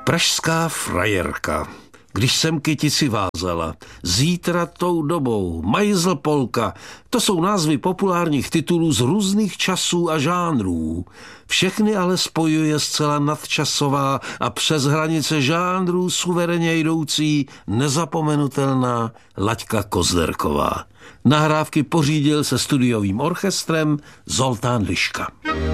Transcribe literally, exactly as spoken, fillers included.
Pražská frajerka. Když jsem kytici vázala, zítra tou dobou, Majzl polka, to jsou názvy populárních titulů z různých časů a žánrů. Všechny ale spojuje zcela nadčasová a přes hranice žánrů suverénně jdoucí nezapomenutelná Laďka Kozlerková. Nahrávky pořídil se studiovým orchestrem Zoltán Liška.